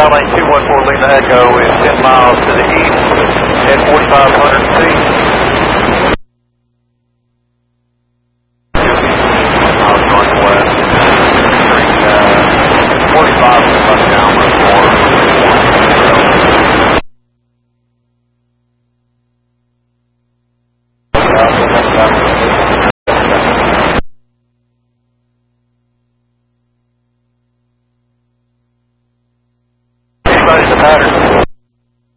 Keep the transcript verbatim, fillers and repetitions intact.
Skylane two one four Lima Echo is ten miles to the east at forty-five hundred feet.